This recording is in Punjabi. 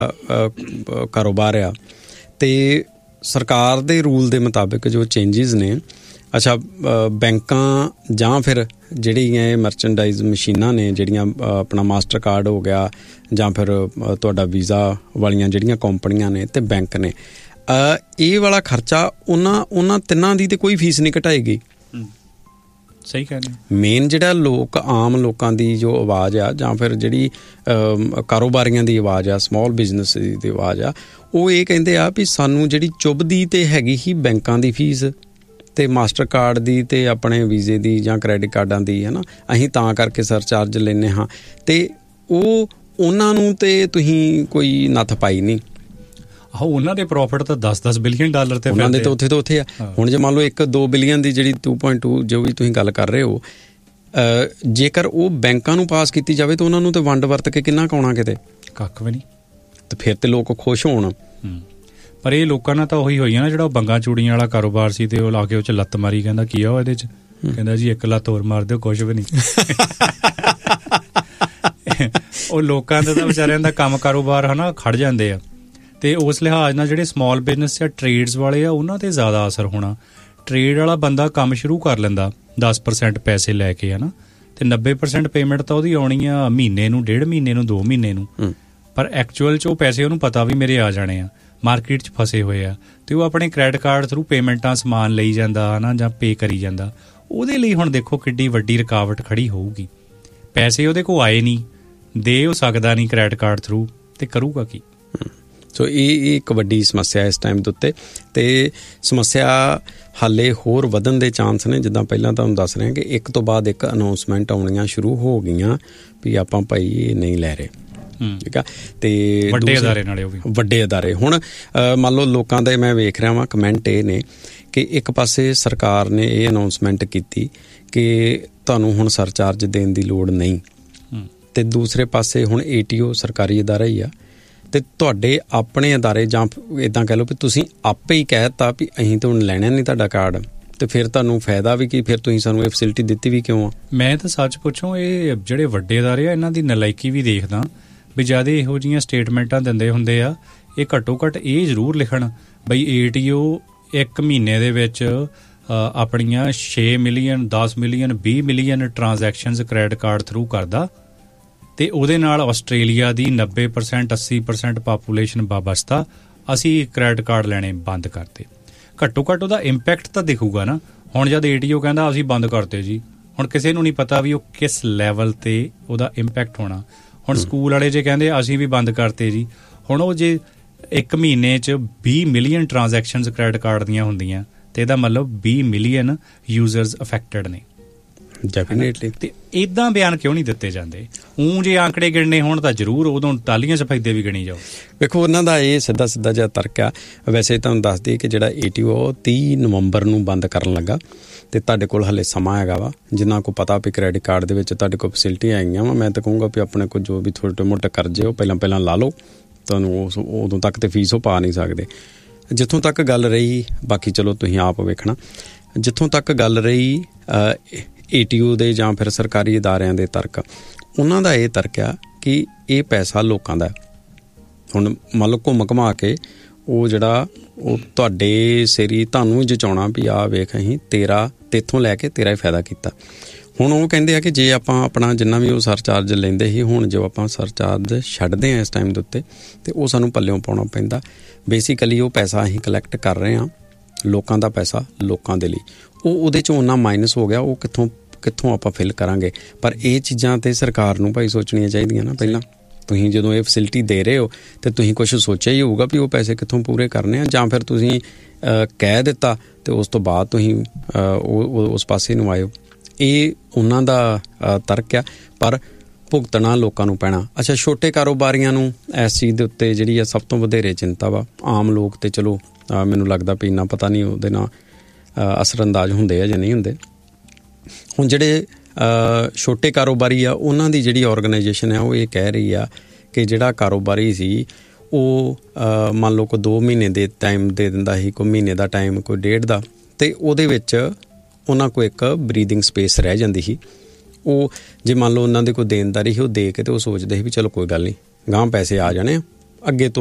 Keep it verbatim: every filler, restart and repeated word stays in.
ਕਾਰੋਬਾਰ ਆ ਤੇ ਸਰਕਾਰ ਦੇ ਰੂਲ ਦੇ ਮੁਤਾਬਿਕ ਜੋ ਚੇਂਜਿਸ ਨੇ, ਅੱਛਾ ਬੈਂਕਾਂ ਜਾਂ ਫਿਰ ਜਿਹੜੀਆਂ ਇਹ ਮਰਚੈਂਡਾਈਜ਼ ਮਸ਼ੀਨਾਂ ਨੇ ਜਿਹੜੀਆਂ ਆਪਣਾ ਮਾਸਟਰ ਕਾਰਡ ਹੋ ਗਿਆ ਜਾਂ ਫਿਰ ਤੁਹਾਡਾ ਵੀਜ਼ਾ ਵਾਲੀਆਂ ਜਿਹੜੀਆਂ ਕੰਪਨੀਆਂ ਨੇ ਤੇ ਬੈਂਕ ਨੇ, ਇਹ ਵਾਲਾ ਖਰਚਾ ਉਹਨਾਂ ਉਹਨਾਂ ਤਿੰਨਾਂ ਦੀ ਤੇ ਕੋਈ ਫੀਸ ਨਹੀਂ ਘਟਾਏਗੀ। ਸਹੀ ਕਹਿੰਦੇ। ਮੇਨ ਜਿਹੜਾ ਲੋਕ ਆਮ ਲੋਕਾਂ ਦੀ ਜੋ ਆਵਾਜ਼ ਆ ਜਾਂ ਫਿਰ ਜਿਹੜੀ ਕਾਰੋਬਾਰੀਆਂ ਦੀ ਆਵਾਜ਼ ਆ, ਸਮੋਲ ਬਿਜ਼ਨਸ ਦੀ ਆਵਾਜ਼ ਆ, ਉਹ ਇਹ ਕਹਿੰਦੇ ਆ ਵੀ ਸਾਨੂੰ ਜਿਹੜੀ ਚੁੱਭਦੀ ਤੇ ਹੈਗੀ ਹੀ ਬੈਂਕਾਂ ਦੀ ਫੀਸ ਤੇ ਮਾਸਟਰ ਕਾਰਡ ਦੀ ਤੇ ਆਪਣੇ ਵੀਜ਼ੇ ਦੀ ਜਾਂ ਕ੍ਰੈਡਿਟ ਕਾਰਡਾਂ ਦੀ, ਹੈ ਨਾ, ਅਸੀਂ ਤਾਂ ਕਰਕੇ ਸਰਚਾਰਜ ਲੈਂਦੇ ਹਾਂ ਤੇ ਉਹ ਉਹਨਾਂ ਨੂੰ ਤੇ ਤੁਸੀਂ ਕੋਈ ਨੱਥ ਪਾਈ ਨਹੀਂ। ਆਹੋ ਉਹਨਾਂ ਦੇ ਪ੍ਰੋਫਿਟ ਤਾਂ ਦਸ ਦਸ ਬਿਲੀਅਨ ਡਾਲਰ ਤੇ ਉਹਨਾਂ ਦੇ ਤਾਂ ਉੱਥੇ ਤੋਂ ਉੱਥੇ ਆ। ਹੁਣ ਜੇ ਮੰਨ ਲਓ ਇੱਕ ਦੋ ਬਿਲੀਅਨ ਦੀ ਜਿਹੜੀ ਟੂ ਪੁਆਇੰਟ ਟੂ ਜੋ ਵੀ ਤੁਸੀਂ ਗੱਲ ਕਰ ਰਹੇ ਹੋ, ਜੇਕਰ ਉਹ ਬੈਂਕਾਂ ਨੂੰ ਪਾਸ ਕੀਤੀ ਜਾਵੇ ਤਾਂ ਉਹਨਾਂ ਨੂੰ ਤਾਂ ਵੰਡ ਵਰਤ ਕੇ ਕਿੰਨਾ ਕਾਉਣਾ ਕਿਤੇ, ਕੱਖ ਵੀ ਨਹੀਂ। ਤੇ ਫਿਰ ਤੇ ਲੋਕ ਖੁਸ਼ ਹੋਣ। ਪਰ ਇਹ ਲੋਕਾਂ ਨਾਲ ਤਾਂ ਉਹੀ ਹੋਈ ਆ ਨਾ, ਜਿਹੜਾ ਉਹ ਬੰਗਾਂ ਚੂੜੀਆਂ ਵਾਲਾ ਕਾਰੋਬਾਰ ਸੀ ਤੇ ਉਹ ਲਾ ਕੇ ਉਹ 'ਚ ਲੱਤ ਮਾਰੀ। ਕਹਿੰਦਾ ਕੀ ਆ ਉਹ ਇਹਦੇ 'ਚ? ਕਹਿੰਦਾ ਜੀ ਇੱਕ ਲੱਤ ਹੋਰ ਮਾਰ ਦਿਓ, ਕੁਛ ਵੀ ਨਹੀਂ। ਉਹ ਲੋਕਾਂ ਦਾ ਤਾਂ ਵਿਚਾਰਿਆਂ ਦਾ ਕੰਮ ਕਾਰੋਬਾਰ ਹੈ ਨਾ ਖੜ ਜਾਂਦੇ ਆ। ਅਤੇ ਉਸ ਲਿਹਾਜ਼ ਨਾਲ ਜਿਹੜੇ ਸਮੋਲ ਬਿਜ਼ਨਸ ਜਾਂ ਟਰੇਡਸ ਵਾਲੇ ਆ ਉਹਨਾਂ 'ਤੇ ਜ਼ਿਆਦਾ ਅਸਰ ਹੋਣਾ। ਟਰੇਡ ਵਾਲਾ ਬੰਦਾ ਕੰਮ ਸ਼ੁਰੂ ਕਰ ਲੈਂਦਾ ਦਸ ਪਰਸੈਂਟ ਪੈਸੇ ਲੈ ਕੇ, ਹੈ ਨਾ, ਅਤੇ ਨੱਬੇ ਪਰਸੈਂਟ ਪੇਮੈਂਟ ਤਾਂ ਉਹਦੀ ਆਉਣੀ ਆ ਮਹੀਨੇ ਨੂੰ, ਡੇਢ ਮਹੀਨੇ ਨੂੰ, ਦੋ ਮਹੀਨੇ ਨੂੰ। ਪਰ ਐਕਚੁਅਲ 'ਚ ਉਹ ਪੈਸੇ ਉਹਨੂੰ ਪਤਾ ਵੀ ਮੇਰੇ ਆ ਜਾਣੇ ਆ, ਮਾਰਕੀਟ 'ਚ ਫਸੇ ਹੋਏ ਆ, ਅਤੇ ਉਹ ਆਪਣੇ ਕ੍ਰੈਡਿਟ ਕਾਰਡ ਥਰੂ ਪੇਮੈਂਟਾਂ ਸਮਾਨ ਲਈ ਜਾਂਦਾ ਹੈ ਨਾ, ਜਾਂ ਪੇ ਕਰੀ ਜਾਂਦਾ। ਉਹਦੇ ਲਈ ਹੁਣ ਦੇਖੋ ਕਿੱਡੀ ਵੱਡੀ ਰੁਕਾਵਟ ਖੜੀ ਹੋਊਗੀ। ਪੈਸੇ ਉਹਦੇ ਕੋਲ ਆਏ ਨਹੀਂ, ਦੇ ਉਹ ਸਕਦਾ ਨਹੀਂ ਕ੍ਰੈਡਿਟ ਕਾਰਡ ਥਰੂ, ਅਤੇ ਕਰੂਗਾ ਕੀ? ਸੋ ਇਹ ਇੱਕ ਵੱਡੀ ਸਮੱਸਿਆ ਇਸ ਟਾਈਮ ਦੇ ਉੱਤੇ, ਅਤੇ ਸਮੱਸਿਆ ਹਾਲੇ ਹੋਰ ਵਧਣ ਦੇ ਚਾਂਸ ਨੇ। ਜਿੱਦਾਂ ਪਹਿਲਾਂ ਤੁਹਾਨੂੰ ਦੱਸ ਰਹੇ ਕਿ ਇੱਕ ਤੋਂ ਬਾਅਦ ਇੱਕ ਅਨਾਊਂਸਮੈਂਟ ਆਉਣੀਆਂ ਸ਼ੁਰੂ ਹੋ ਗਈਆਂ ਵੀ ਆਪਾਂ ਭਾਈ ਇਹ ਨਹੀਂ ਲੈ ਰਹੇ, ਠੀਕ ਆ। ਅਤੇ ਵੱਡੇ ਅਦਾਰੇ ਨਾਲੇ ਉਹ ਵੀ ਵੱਡੇ ਅਦਾਰੇ ਹੁਣ ਮੰਨ ਲਓ ਲੋਕਾਂ ਦੇ ਮੈਂ ਵੇਖ ਰਿਹਾ ਵਾਂ ਕਮੈਂਟ ਇਹ ਨੇ ਕਿ ਇੱਕ ਪਾਸੇ ਸਰਕਾਰ ਨੇ ਇਹ ਅਨਾਊਂਸਮੈਂਟ ਕੀਤੀ ਕਿ ਤੁਹਾਨੂੰ ਹੁਣ ਸਰਚਾਰਜ ਦੇਣ ਦੀ ਲੋੜ ਨਹੀਂ, ਅਤੇ ਦੂਸਰੇ ਪਾਸੇ ਹੁਣ ਏ ਟੀ ਓ ਸਰਕਾਰੀ ਅਦਾਰਾ ਹੀ ਆ, ਅਤੇ ਤੁਹਾਡੇ ਆਪਣੇ ਅਦਾਰੇ ਜਾਂ ਇੱਦਾਂ ਕਹਿ ਲਓ ਵੀ ਤੁਸੀਂ ਆਪੇ ਹੀ ਕਹਿ ਦਿੱਤਾ ਵੀ ਅਸੀਂ ਤਾਂ ਹੁਣ ਲੈਣਾ ਨਹੀਂ ਤੁਹਾਡਾ ਕਾਰਡ, ਅਤੇ ਫਿਰ ਤੁਹਾਨੂੰ ਫਾਇਦਾ ਵੀ ਕੀ? ਫਿਰ ਤੁਸੀਂ ਸਾਨੂੰ ਇਹ ਫੈਸਿਲਿਟੀ ਦਿੱਤੀ ਵੀ ਕਿਉਂ ਆ? ਮੈਂ ਤਾਂ ਸੱਚ ਪੁੱਛੋ, ਇਹ ਜਿਹੜੇ ਵੱਡੇ ਅਦਾਰੇ ਆ ਇਹਨਾਂ ਦੀ ਨਲਾਇਕੀ ਵੀ ਦੇਖਦਾ ਵੀ ਜ਼ਿਆਦਾ ਇਹੋ ਜਿਹੀਆਂ ਸਟੇਟਮੈਂਟਾਂ ਦਿੰਦੇ ਹੁੰਦੇ ਆ। ਇਹ ਘੱਟੋ ਘੱਟ ਇਹ ਜ਼ਰੂਰ ਲਿਖਣ ਬਈ ਏ ਟੀ ਓ ਇੱਕ ਮਹੀਨੇ ਦੇ ਵਿੱਚ ਆਪਣੀਆਂ ਛੇ ਮਿਲੀਅਨ, ਦਸ ਮਿਲੀਅਨ, ਵੀਹ million transactions credit card through ਕਰਦਾ, ਅਤੇ ਉਹਦੇ ਨਾਲ ਆਸਟ੍ਰੇਲੀਆ ਦੀ ਨੱਬੇ ਪਰਸੈਂਟ ਅੱਸੀ ਪਰਸੈਂਟ ਪਾਪੂਲੇਸ਼ਨ ਵਾਬਸਤਾ, ਅਸੀਂ ਕ੍ਰੈਡਿਟ ਕਾਰਡ ਲੈਣੇ ਬੰਦ ਕਰਤੇ। ਘੱਟੋ ਘੱਟ ਉਹਦਾ ਇੰਪੈਕਟ ਤਾਂ ਦਿਖੂਗਾ ਨਾ। ਹੁਣ ਜਦ ਏ ਟੀ ਓ ਕਹਿੰਦਾ ਅਸੀਂ ਬੰਦ ਕਰਤੇ ਜੀ, ਹੁਣ ਕਿਸੇ ਨੂੰ ਨਹੀਂ ਪਤਾ ਵੀ ਉਹ ਕਿਸ ਲੈਵਲ 'ਤੇ ਉਹਦਾ ਇੰਪੈਕਟ ਹੋਣਾ। ਹੁਣ ਸਕੂਲ ਵਾਲੇ ਜੇ ਕਹਿੰਦੇ ਅਸੀਂ ਵੀ ਬੰਦ ਕਰਤੇ ਜੀ, ਹੁਣ ਉਹ ਜੇ ਇੱਕ ਮਹੀਨੇ 'ਚ ਵੀਹ ਮਿਲੀਅਨ ਟਰਾਂਜੈਕਸ਼ਨਸ ਕ੍ਰੈਡਿਟ ਕਾਰਡ ਦੀਆਂ ਹੁੰਦੀਆਂ ਅਤੇ ਇਹਦਾ ਮਤਲਬ ਵੀਹ ਮਿਲੀਅਨ ਯੂਜ਼ਰਸ ਅਫੈਕਟਡ ਨੇ। ਡੈਫੀਨੇਟਲੀ। ਅਤੇ ਇੱਦਾਂ ਬਿਆਨ ਕਿਉਂ ਨਹੀਂ ਦਿੱਤੇ ਜਾਂਦੇ? ਊਂ ਜੇ ਆਂਕੜੇ ਗਿਣਨੇ ਹੋਣ ਤਾਂ ਜ਼ਰੂਰ ਉਦੋਂ ਟਾਲੀਆਂ ਸਫੈਦੇ ਵੀ ਗਿਣੀ ਜਾਓ। ਵੇਖੋ ਉਹਨਾਂ ਦਾ ਇਹ ਸਿੱਧਾ ਸਿੱਧਾ ਜਿਹਾ ਤਰਕ ਆ। ਵੈਸੇ ਤੁਹਾਨੂੰ ਦੱਸ ਦਈਏ ਕਿ ਜਿਹੜਾ ਏ ਟੀ ਓ ਤੀਹ ਨਵੰਬਰ ਨੂੰ ਬੰਦ ਕਰਨ ਲੱਗਾ, ਅਤੇ ਤੁਹਾਡੇ ਕੋਲ ਹਾਲੇ ਸਮਾਂ ਹੈਗਾ ਵਾ। ਜਿਨ੍ਹਾਂ ਕੋਲ ਪਤਾ ਵੀ ਕ੍ਰੈਡਿਟ ਕਾਰਡ ਦੇ ਵਿੱਚ ਤੁਹਾਡੇ ਕੋਲ ਫੈਸਿਲਿਟੀਆਂ ਹੈਗੀਆਂ ਵਾ, ਮੈਂ ਤਾਂ ਕਹੂੰਗਾ ਵੀ ਆਪਣੇ ਕੋਲ ਜੋ ਵੀ ਛੋਟੇ ਮੋਟੇ ਕਰਜ਼ੇ ਉਹ ਪਹਿਲਾਂ ਪਹਿਲਾਂ ਲਾ ਲਓ। ਤੁਹਾਨੂੰ ਉਸ ਉਦੋਂ ਤੱਕ ਤਾਂ ਫੀਸ ਉਹ ਪਾ ਨਹੀਂ ਸਕਦੇ। ਜਿੱਥੋਂ ਤੱਕ ਗੱਲ ਰਹੀ, ਬਾਕੀ ਚਲੋ ਤੁਸੀਂ ਆਪ ਵੇਖਣਾ, ਜਿੱਥੋਂ ਤੱਕ ਗੱਲ ਰਹੀ ਏ ਟੀ ਓ ਦੇ ਜਾਂ ਫਿਰ ਸਰਕਾਰੀ ਅਦਾਰਿਆਂ ਦੇ ਤਰਕ, ਉਹਨਾਂ ਦਾ ਇਹ ਤਰਕ ਆ ਕਿ ਇਹ ਪੈਸਾ ਲੋਕਾਂ ਦਾ। ਹੁਣ ਮੰਨ ਲਓ ਘੁੰਮ ਘੁਮਾ ਕੇ ਉਹ ਜਿਹੜਾ ਉਹ ਤੁਹਾਡੇ ਸਿਰੀ ਤੁਹਾਨੂੰ ਜਚਾਉਣਾ ਵੀ ਆਹ ਵੇਖ ਅਸੀਂ ਤੇਰਾ ਤੇਥੋਂ ਲੈ ਕੇ ਤੇਰਾ ਹੀ ਫਾਇਦਾ ਕੀਤਾ। ਹੁਣ ਉਹ ਕਹਿੰਦੇ ਆ ਕਿ ਜੇ ਆਪਾਂ ਆਪਣਾ ਜਿੰਨਾ ਵੀ ਉਹ ਸਰਚਾਰਜ ਲੈਂਦੇ ਸੀ, ਹੁਣ ਜੋ ਆਪਾਂ ਸਰਚਾਰਜ ਛੱਡਦੇ ਹਾਂ ਇਸ ਟਾਈਮ ਦੇ ਉੱਤੇ, ਅਤੇ ਉਹ ਸਾਨੂੰ ਪੱਲਿਓਂ ਪਾਉਣਾ ਪੈਂਦਾ। ਬੇਸਿਕਲੀ ਉਹ ਪੈਸਾ ਅਸੀਂ ਕਲੈਕਟ ਕਰ ਰਹੇ ਹਾਂ, ਲੋਕਾਂ ਦਾ ਪੈਸਾ ਲੋਕਾਂ ਦੇ ਲਈ। ਉਹ ਉਹਦੇ 'ਚੋਂ ਓਨਾ ਮਾਈਨਸ ਹੋ ਗਿਆ, ਉਹ ਕਿੱਥੋਂ ਕਿੱਥੋਂ ਆਪਾਂ ਫਿਲ ਕਰਾਂਗੇ? ਪਰ ਇਹ ਚੀਜ਼ਾਂ ਤਾਂ ਸਰਕਾਰ ਨੂੰ ਭਾਈ ਸੋਚਣੀਆਂ ਚਾਹੀਦੀਆਂ ਨਾ। ਪਹਿਲਾਂ ਤੁਸੀਂ ਜਦੋਂ ਇਹ ਫੈਸਿਲਿਟੀ ਦੇ ਰਹੇ ਹੋ ਤਾਂ ਤੁਸੀਂ ਕੁਛ ਸੋਚਿਆ ਹੀ ਹੋਊਗਾ ਵੀ ਉਹ ਪੈਸੇ ਕਿੱਥੋਂ ਪੂਰੇ ਕਰਨੇ ਆ, ਜਾਂ ਫਿਰ ਤੁਸੀਂ ਕਹਿ ਦਿੱਤਾ ਅਤੇ ਉਸ ਤੋਂ ਬਾਅਦ ਤੁਸੀਂ ਉਹ ਉਸ ਪਾਸੇ ਨੂੰ ਆਇਓ। ਇਹ ਉਹਨਾਂ ਦਾ ਤਰਕ ਆ, ਪਰ ਭੁਗਤਣਾ ਲੋਕਾਂ ਨੂੰ ਪੈਣਾ। ਅੱਛਾ, ਛੋਟੇ ਕਾਰੋਬਾਰੀਆਂ ਨੂੰ ਇਸ ਚੀਜ਼ ਦੇ ਉੱਤੇ ਜਿਹੜੀ ਆ ਸਭ ਤੋਂ ਵਧੇਰੇ ਚਿੰਤਾ ਵਾ। ਆਮ ਲੋਕ ਤਾਂ ਚਲੋ ਮੈਨੂੰ ਲੱਗਦਾ ਵੀ ਇੰਨਾ ਪਤਾ ਨਹੀਂ ਉਹਦੇ ਨਾਲ ਅਸਰਅੰਦਾਜ਼ ਹੁੰਦੇ ਆ ਜਾਂ ਨਹੀਂ ਹੁੰਦੇ। ਹੁਣ ਜਿਹੜੇ ਛੋਟੇ ਕਾਰੋਬਾਰੀ ਆ ਉਹਨਾਂ ਦੀ ਜਿਹੜੀ ਔਰਗਨਾਈਜੇਸ਼ਨ ਆ ਉਹ ਇਹ ਕਹਿ ਰਹੀ ਆ ਕਿ ਜਿਹੜਾ ਕਾਰੋਬਾਰੀ ਸੀ ਉਹ ਮੰਨ ਲਓ ਕੋਈ ਦੋ ਮਹੀਨੇ ਦੇ ਟਾਈਮ ਦੇ ਦਿੰਦਾ ਸੀ, ਕੋਈ ਮਹੀਨੇ ਦਾ ਟਾਈਮ, ਕੋਈ ਡੇਢ ਦਾ, ਅਤੇ ਉਹਦੇ ਵਿੱਚ ਉਹਨਾਂ ਕੋਲ ਇੱਕ ਬਰੀਦਿੰਗ ਸਪੇਸ ਰਹਿ ਜਾਂਦੀ ਸੀ। ਉਹ ਜੇ ਮੰਨ ਲਓ ਉਹਨਾਂ ਦੇ ਕੋਈ ਦੇਣਦਾਰੀ ਸੀ, ਉਹ ਦੇ ਕੇ ਅਤੇ ਉਹ ਸੋਚਦੇ ਸੀ ਵੀ ਚਲੋ ਕੋਈ ਗੱਲ ਨਹੀਂ, ਗਾਂਹ ਪੈਸੇ ਆ ਜਾਣੇ, ਅੱਗੇ ਤੋਂ